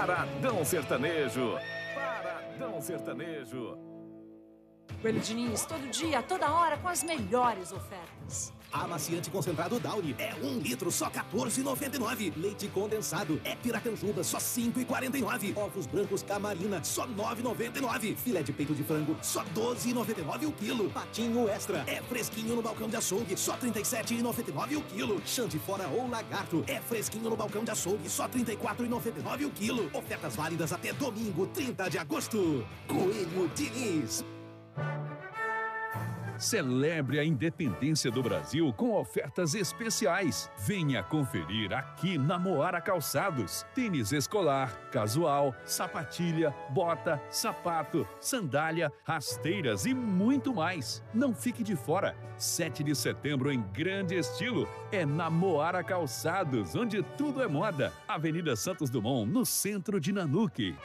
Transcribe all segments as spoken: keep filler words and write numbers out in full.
Paradão Sertanejo. Paradão Sertanejo. Coelho Diniz, todo dia, toda hora, com as melhores ofertas. Amaciante concentrado Downy é um litro, só quatorze reais e noventa e nove centavos. Leite condensado é Piracanjuba, só cinco reais e quarenta e nove centavos. Ovos brancos Camarina, só nove reais e noventa e nove centavos. Filé de peito de frango, só doze reais e noventa e nove centavos o quilo. Patinho Extra é fresquinho no balcão de açougue, só trinta e sete reais e noventa e nove centavos o quilo. Chante fora ou lagarto é fresquinho no balcão de açougue, só trinta e quatro reais e noventa e nove centavos o quilo. Ofertas válidas até domingo, trinta de agosto. Coelho Diniz. Celebre a independência do Brasil com ofertas especiais. Venha conferir aqui na Moara Calçados. Tênis escolar, casual, sapatilha, bota, sapato, sandália, rasteiras e muito mais. Não fique de fora. sete de setembro em grande estilo. É na Moara Calçados, onde tudo é moda. Avenida Santos Dumont, no centro de Nanuque.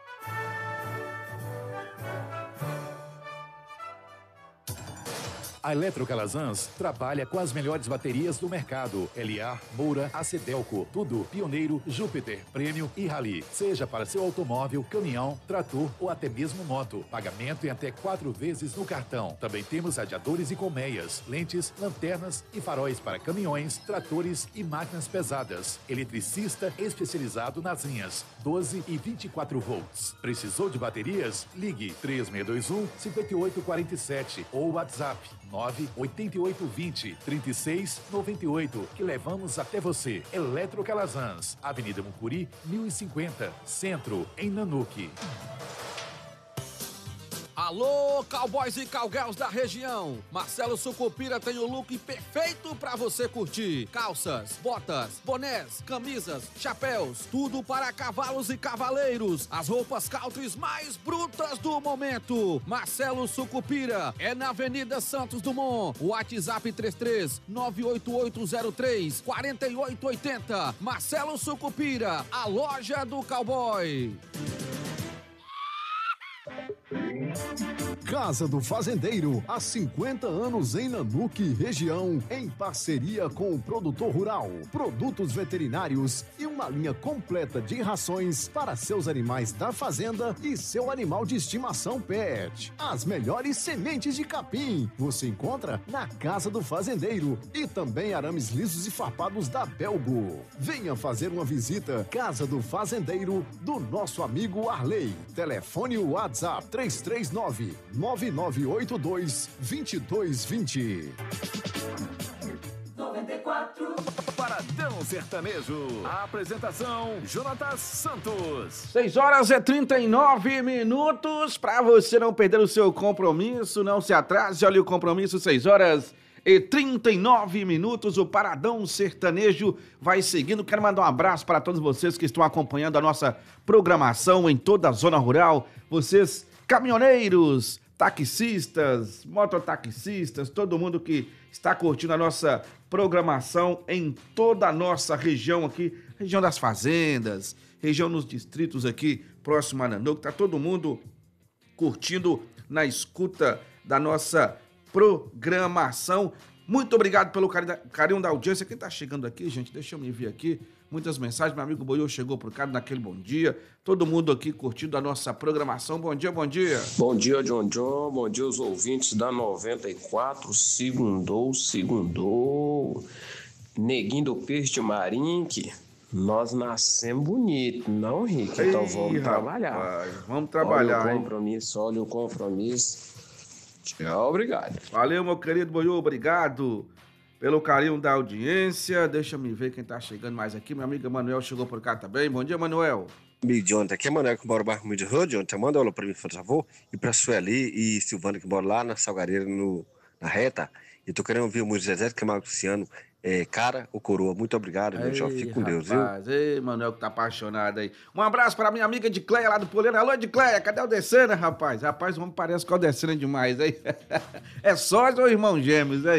A Eletrocalazans trabalha com as melhores baterias do mercado. L A, Moura, Acedelco, tudo pioneiro, Júpiter, Prêmio e Rally. Seja para seu automóvel, caminhão, trator ou até mesmo moto. Pagamento em até quatro vezes no cartão. Também temos radiadores e colmeias, lentes, lanternas e faróis para caminhões, tratores e máquinas pesadas. Eletricista especializado nas linhas doze e vinte e quatro volts. Precisou de baterias? Ligue três seis dois um, cinco oito quatro sete ou WhatsApp nove oito oito dois zero, três seis nove oito, que levamos até você. Eletrocalazans, Avenida Mucuri, mil e cinquenta, Centro, em Nanuque. Alô, cowboys e cowgirls da região. Marcelo Sucupira tem o look perfeito pra você curtir. Calças, botas, bonés, camisas, chapéus, tudo para cavalos e cavaleiros. As roupas countries mais brutas do momento. Marcelo Sucupira é na Avenida Santos Dumont. WhatsApp três três nove oito oito zero três quatro oito oito zero. Marcelo Sucupira, a loja do cowboy. Casa do Fazendeiro, há cinquenta anos em Nanuque, região, em parceria com o produtor rural, produtos veterinários e uma linha completa de rações para seus animais da fazenda e seu animal de estimação pet. As melhores sementes de capim você encontra na Casa do Fazendeiro e também arames lisos e farpados da Belgo. Venha fazer uma visita. Casa do Fazendeiro, do nosso amigo Arley. Telefone WhatsApp três três nove, nove nove oito dois, dois dois dois zero. noventa e quatro. Paradão Sertanejo. A apresentação, Jonatas Santos. seis horas e trinta e nove minutos. Para você não perder o seu compromisso, não se atrase. Olha o compromisso, seis horas e trinta e nove minutos. O Paradão Sertanejo vai seguindo. Quero mandar um abraço para todos vocês que estão acompanhando a nossa programação em toda a zona rural. Vocês, caminhoneiros, taxistas, mototaxistas, todo mundo que está curtindo a nossa programação em toda a nossa região aqui, região das fazendas, região nos distritos aqui, próximo a Nanuque, tá todo mundo curtindo na escuta da nossa programação. Muito obrigado pelo carinho da audiência. Quem tá chegando aqui, gente, deixa eu me ver aqui. Muitas mensagens, meu amigo Boiô chegou por cá naquele bom dia. Todo mundo aqui curtindo a nossa programação. Bom dia, bom dia. Bom dia, John John. Bom dia, os ouvintes da noventa e quatro. Segundou, segundou. Neguinho do Peixe de Marinque. Nós nascemos bonito, não, Rick? Então Ei, vamos rapaz, trabalhar. Vamos trabalhar, olha o hein? compromisso, olha o compromisso. Tchau, obrigado. Valeu, meu querido Boiô, obrigado pelo carinho da audiência. Deixa eu me ver quem tá chegando mais aqui. Meu amigo Manuel chegou por cá também. Bom dia, Manuel. Amigo Jonathan, aqui é Manuel que mora no bairro Mídia Road. Jonathan, manda aula pra mim, por favor. E pra Sueli e Silvana que mora lá na Salgareira, no, na reta. E tô querendo ouvir o Música Zezé, que é Marco Luciano. É, cara ou coroa, muito obrigado, meu jovem. Fique com Deus, viu? Ei, Manuel que tá apaixonado aí. Um abraço pra minha amiga de Cleia lá do Poleiro. Alô, de Cleia, cadê o Decena, rapaz? Rapaz, o homem parece com o Decena demais, aí. É sócio ou irmão gêmeos, aí?